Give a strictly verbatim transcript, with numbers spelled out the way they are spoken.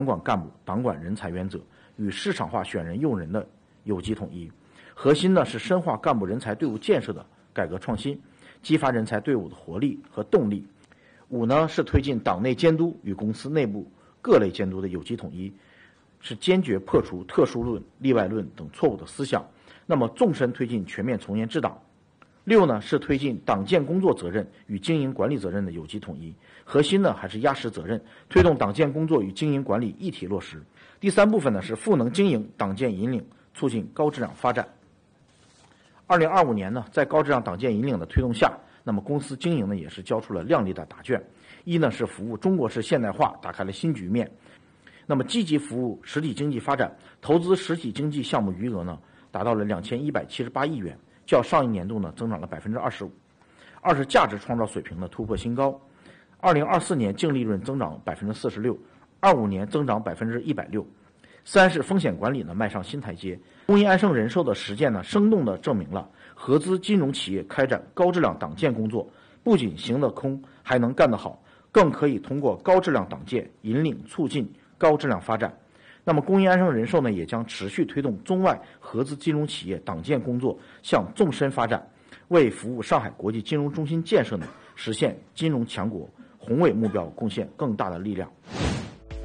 管干部、党管人才原则与市场化选人用人的有机统一。核心呢是深化干部人才队伍建设的改革创新，激发人才队伍的活力和动力。五呢是推进党内监督与公司内部各类监督的有机统一，是坚决破除特殊论、例外论等错误的思想，那么纵深推进全面从严治党。六呢是推进党建工作责任与经营管理责任的有机统一，核心呢还是压实责任，推动党建工作与经营管理一体落实。第三部分呢是赋能经营，党建引领，促进高质量发展。二零二五年呢，在高质量党建引领的推动下，那么公司经营呢也是交出了亮丽的答卷。一呢是服务中国式现代化打开了新局面，那么积极服务实体经济发展，投资实体经济项目余额呢达到了两千一百七十八亿元，较上一年度呢增长了百分之二十五。二是价值创造水平呢突破新高，二零二四年净利润增长百分之四十六，二五年增长百分之一百六。三是风险管理呢迈上新台阶，工银安盛人寿的实践呢生动地证明了合资金融企业开展高质量党建工作，不仅行得空，还能干得好，更可以通过高质量党建引领促进高质量发展。那么工银安盛人寿呢也将持续推动中外合资金融企业党建工作向纵深发展，为服务上海国际金融中心建设呢实现金融强国宏伟目标贡献更大的力量。